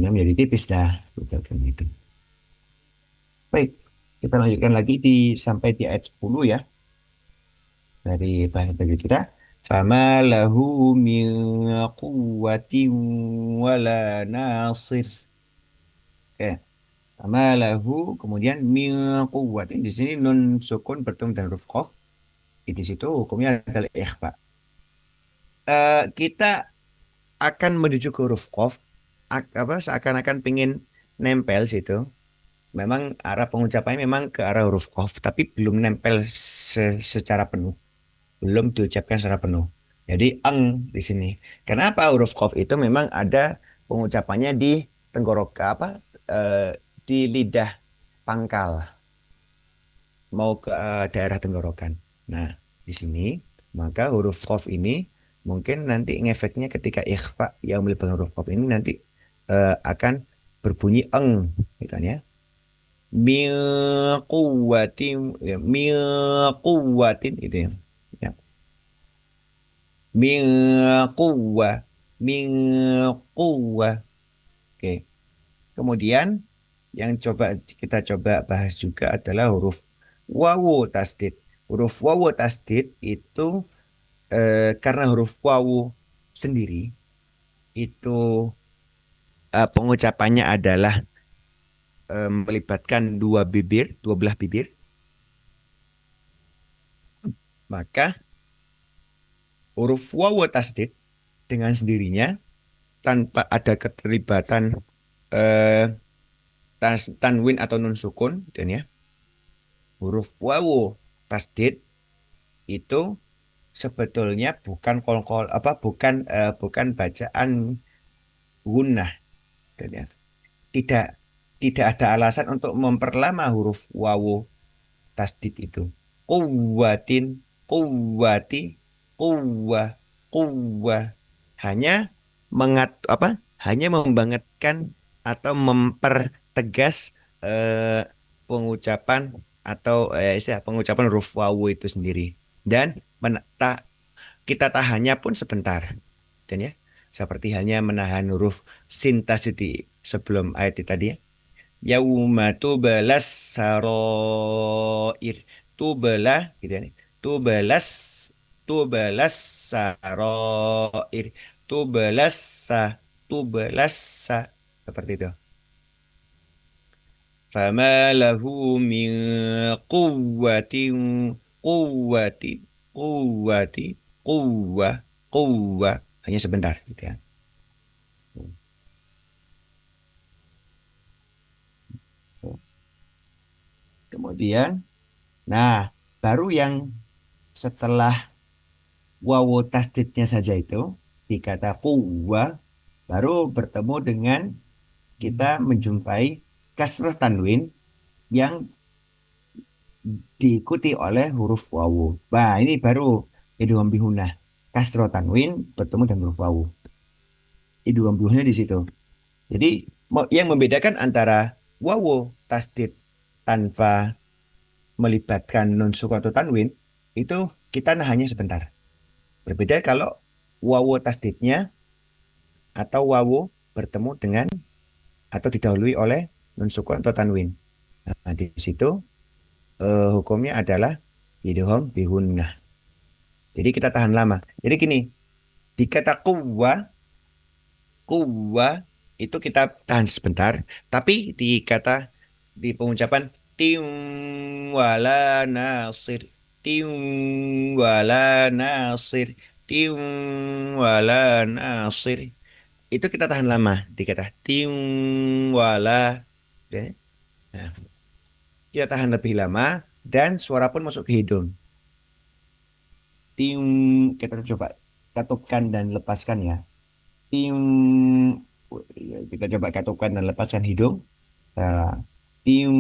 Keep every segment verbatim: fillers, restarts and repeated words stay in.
Kemudian menjadi tipis dah. Gitu, gitu. Baik, kita lanjutkan lagi di sampai di ayat sepuluh ya dari bahasa tadi kita. Fama lahu min quwwatin wala nasir. Oke, fama lahu kemudian min quwwatin di sini nun sukun bertemu dengan huruf qaf. Di situ hukumnya adalah ikhfa. Eh, kita akan menuju ke huruf qaf ak- apa seakan-akan pengen nempel situ. Memang arah pengucapannya memang ke arah huruf qaf, tapi belum nempel se- secara penuh, belum diucapkan secara penuh. Jadi eng di sini. Kenapa huruf qaf itu memang ada pengucapannya di tenggorokan apa eh, di lidah pangkal mau ke eh, daerah tenggorokan. Nah, di sini maka huruf qaf ini mungkin nanti ngefeknya ketika ikhfa yang melibatkan huruf qaf ini nanti eh, akan berbunyi eng, gitu kan ya. Min quwwatin ya, min quwwatin itu ya. Ya. Min quwwa min quwwa. Oke. Kemudian yang coba kita coba bahas juga adalah huruf wawu tasdid. Huruf wawu tasdid itu eh, karena huruf wawu sendiri itu eh, pengucapannya adalah eh, melibatkan dua bibir, dua belah bibir, maka huruf wawu tasdid dengan sendirinya tanpa ada keterlibatan eh, tas- tanwin atau nun sukun dan ya huruf wawu tasdid itu sebetulnya bukan kol-kol apa bukan eh, bukan bacaan gunnah dan ya tidak tidak ada alasan untuk memperlama huruf wawu tasdid itu kuwatin kuwati kuwa kuwa hanya mengat apa hanya membangetkan atau mempertegas eh, pengucapan atau eh, istilah pengucapan huruf wawu itu sendiri dan men- ta- kita tahannya pun sebentar dan ya seperti halnya menahan huruf sin tasdid sebelum ayat itu tadi ya yauma tubalas saroir tubala gitu ya tubalas tubalas saroir tubalas sa tubalas sa seperti itu fama lahu min quwwatin quwwati quwwati quwwa quwwa hanya sebentar gitu ya. Kemudian nah baru yang setelah wawu tasdidnya saja itu di kata quwwa baru bertemu dengan kita menjumpai kasrah tanwin yang diikuti oleh huruf wawu. Nah, ini baru idgham bihunah. Kasrah tanwin bertemu dengan huruf wawu. Idgham bihunah di situ. Jadi yang membedakan antara wawu tasdid tanpa melibatkan nun sukun atau tanwin itu kita hanya sebentar. Berbeda kalau wawu tasdidnya atau wawu bertemu dengan atau didahului oleh nun sukun atau tanwin. Nah, di situ eh, hukumnya adalah idgham bihunnah. Jadi kita tahan lama. Jadi gini, di kata kuwa, kuwa itu kita tahan sebentar, tapi di kata di pengucapan tim wala nasir, tim wala nasir, tim wala nasir. Itu kita tahan lama di kata tim wala. Ya. Nah, kita tahan lebih lama dan suara pun masuk ke hidung. Tim kita coba katupkan dan lepaskan ya. Tim ya, kita coba katupkan dan lepaskan hidung. Nah, tim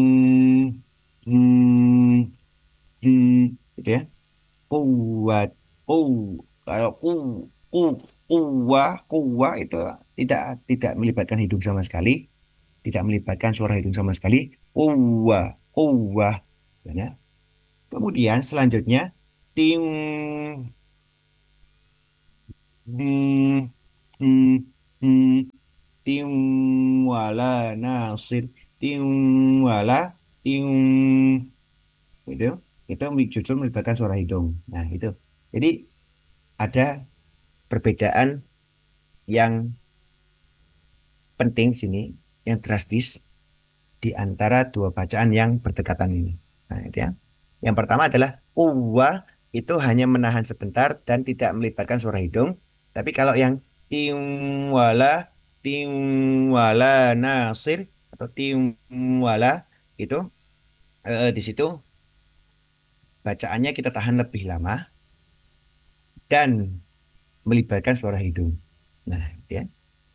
hmm, hmm, gitu ya. Kuat, ku kalau ku ku kuwa kuwa itu tidak tidak melibatkan hidung sama sekali, tidak melibatkan suara hidung sama sekali. Kuwa kuwa, ya. Kemudian selanjutnya tim hmm, hmm, hmm. tim wala nasir, tim wala tim itu itu justru melibatkan suara hidung. Nah, itu. Jadi ada perbedaan yang penting sini, yang drastis di antara dua bacaan yang berdekatan ini. Nah, itu ya. Yang pertama adalah uwa itu hanya menahan sebentar dan tidak melibatkan suara hidung. Tapi kalau yang timwala, timwala nasir atau timwala itu eh, di situ bacaannya kita tahan lebih lama dan melibatkan suara hidung. Nah, itu ya.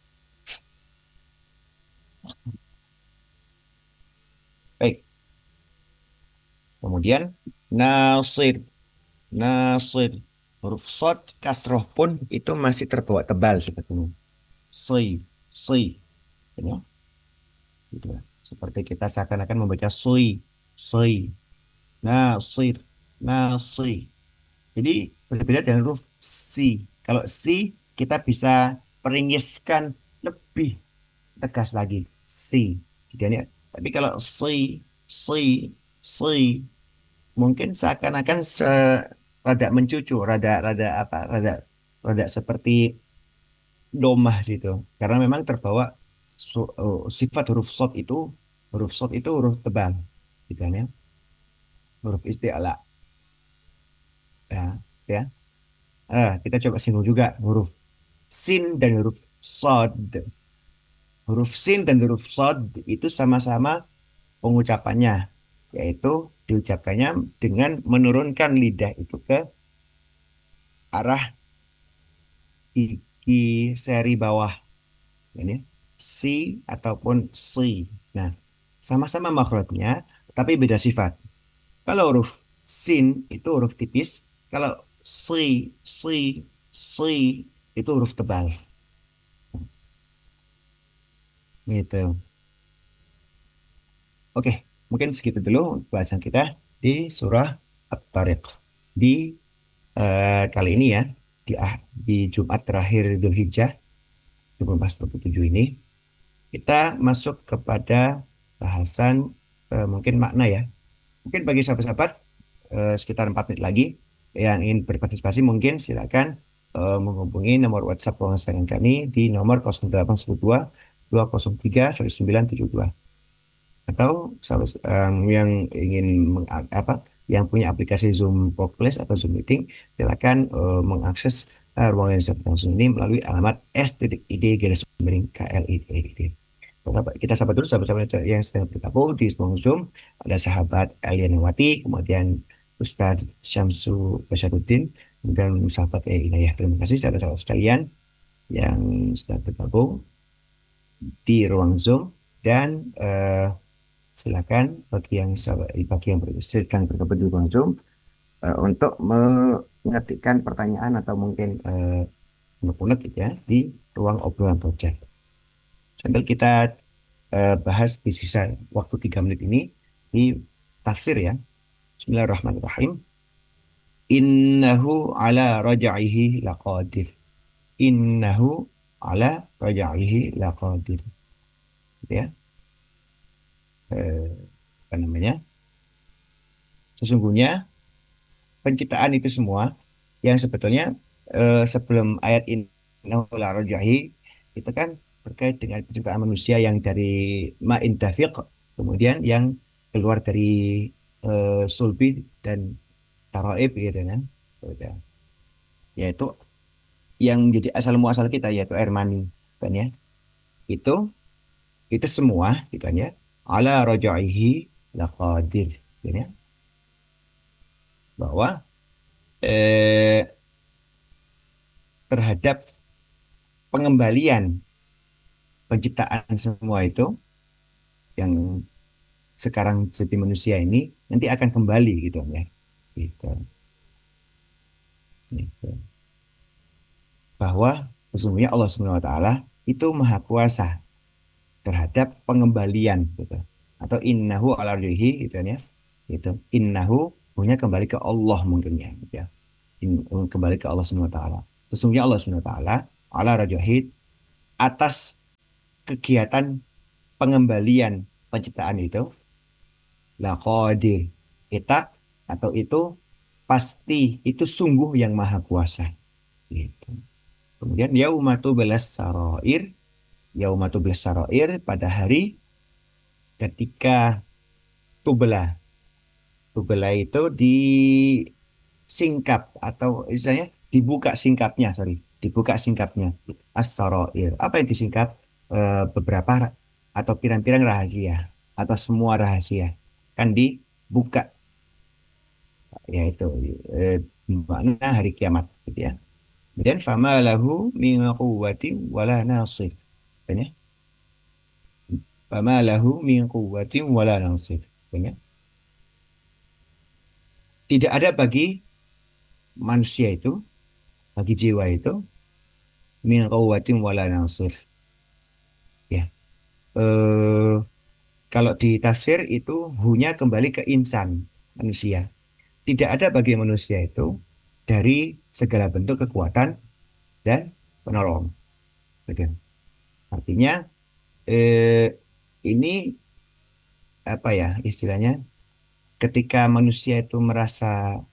Baik. Kemudian nasir. Nasir. Huruf sod, kasroh pun itu masih terbawa tebal sebetulnya. Soi, soi. Ya, gitu ya. Seperti kita seakan-akan membaca soi, soi. Nasir, nasir. Jadi berbeda dengan huruf si. Kalau si kita bisa peringiskan lebih tegas lagi. Si. Gitu ya. Tapi kalau si, si, si. Mungkin seakan-akan se rada mencucu, rada rada apa, rada rada seperti domah gitu. Karena memang terbawa su- eh, sifat huruf sod itu huruf sod itu huruf tebal, gitu kan ya. Huruf isti'la, ya, ya. Eh, kita coba singgung juga huruf sin dan huruf sod. Huruf sin dan huruf sod itu sama-sama pengucapannya, yaitu diucapkannya dengan menurunkan lidah itu ke arah gigi seri bawah, ini si ataupun si. Nah, sama-sama makhrajnya, tapi beda sifat. Kalau huruf sin itu huruf tipis, kalau si, si, si itu huruf tebal. Gitu. Oke, mungkin segitu dulu bahasan kita di surah At-Tariq. Di eh, kali ini ya, di, ah, di Jumat terakhir Dzulhijjah seribu empat ratus empat puluh tujuh ini, kita masuk kepada bahasan eh, mungkin makna ya. Mungkin bagi sahabat-sahabat eh, sekitar empat menit lagi yang ingin berpartisipasi mungkin silakan eh, menghubungi nomor WhatsApp penghasilan kami di nomor nol delapan satu dua dua nol tiga satu sembilan tujuh dua atau sahabat em, yang ingin meng- apa yang punya aplikasi Zoom Workplace atau Zoom Meeting silakan eh, mengakses eh, ruangan yang langsung ini melalui alamat s.id garis miring klid. Kita sahabat dulu sahabat-sahabat yang sedang bergabung di ruang Zoom. Ada sahabat Elianawati, kemudian Ustadz Syamsu Basyaruddin, dan sahabat Inayah. Terima kasih sahabat-sahabat sekalian yang sedang bergabung di ruang Zoom dan eh, silakan bagi yang sahabat, bagi yang ber- sedang bergabung di ruang Zoom eh, untuk mengetikkan pertanyaan atau mungkin eh, unek-unek gitu ya di ruang obrolan project. Sambil kita eh, bahas di sisa waktu tiga menit ini di tafsir ya. Bismillahirrahmanirrahim. Innahu ala raj'ihi laqadir. Innahu ala raj'ihi laqadir. Gitu ya. Eh, apa namanya? Sesungguhnya penciptaan itu semua yang sebetulnya eh, sebelum ayat innahu ala raj'ihi itu kan berkait dengan penciptaan manusia yang dari ma'in dafiq, kemudian yang keluar dari eh, sulbi dan taroib gitu kan. Udah. Yaitu yang menjadi asal muasal kita yaitu air mani kan ya. Itu itu semua gitu kan ya. Ala rajaihi laqadir gitu ya. Bahwa eh, terhadap pengembalian penciptaan semua itu yang sekarang jadi manusia ini nanti akan kembali gitu ya. Gitu. Gitu. Bahwa sesungguhnya Allah Subhanahu wa taala itu maha kuasa terhadap pengembalian gitu. Atau innahu ala raj'ihi gitu kan ya. Gitu. Innahu punya kembali ke Allah mungkin ya, gitu ya. In- kembali ke Allah Subhanahu wa taala. Sesungguhnya Allah Subhanahu wa taala ala raj'ihi atas kegiatan pengembalian penciptaan itu, laqadir. Kita atau itu pasti, itu sungguh yang maha kuasa. Gitu. Kemudian yaumatu belas saroir, yaumatu belas saroir pada hari ketika tubela. Tubela itu disingkap atau istilahnya dibuka singkapnya, sorry, dibuka singkapnya. As-saroir. Apa yang disingkap? Eh, beberapa ra- atau pirang-pirang rahasia atau semua rahasia kan dibuka, yaitu eh, makna hari kiamat gitu ya. Kemudian fama lahu min quwwati wala nasir. Kan ya? Fama lahu min quwwati wala nasir. Kan ya? Tidak ada bagi manusia itu, bagi jiwa itu, min quwwati wala nasir. Ya. Eh, kalau di tafsir itu hunya kembali ke insan, manusia. Tidak ada bagi manusia itu dari segala bentuk kekuatan dan penolong. Gitu. Artinya eh, ini apa ya istilahnya? Ketika manusia itu merasa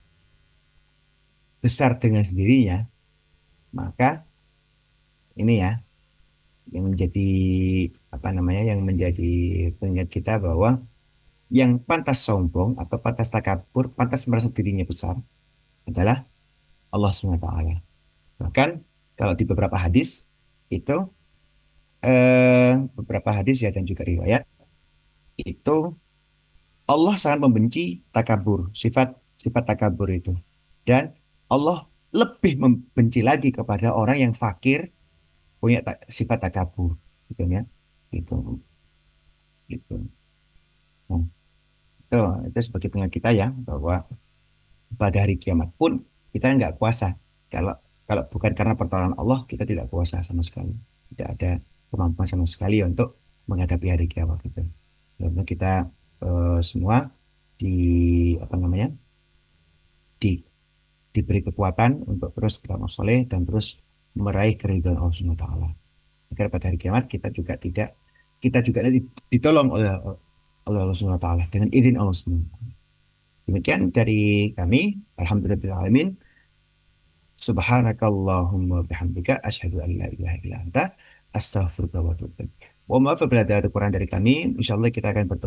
besar dengan sendirinya, maka ini ya yang menjadi apa namanya yang menjadi pengingat kita bahwa yang pantas sombong atau pantas takabur, pantas merasa dirinya besar adalah Allah subhanahu wa taala. Bahkan kalau di beberapa hadis itu eh, beberapa hadis ya dan juga riwayat itu Allah sangat membenci takabur, sifat sifat takabur itu. Dan Allah lebih membenci lagi kepada orang yang fakir punya ta- sifat takabur, gitu ya. Gitu, gitu. Nah, itu, itu sebagai pengingat kita ya bahwa pada hari kiamat pun kita nggak kuasa. Kalau kalau bukan karena pertolongan Allah, kita tidak kuasa sama sekali. Tidak ada kemampuan sama sekali untuk menghadapi hari kiamat itu. Karena kita eh, semua di apa namanya di diberi kekuatan untuk terus beramal soleh dan terus meraih keridhaan Allah Subhanahu wa taala. Agar pada hari kiamat kita juga tidak kita juga nanti ditolong oleh oleh Allah Subhanahu wa taala dengan izin Allah Subhanahu wa taala. Demikian dari kami. Alhamdulillah alamin. Subhanakallahumma bihamdika asyhadu an la ilaha illa anta astaghfiruka wa atubu ilaik. Wa maaf apabila ada kurang dari kami. Insyaallah kita akan bertemu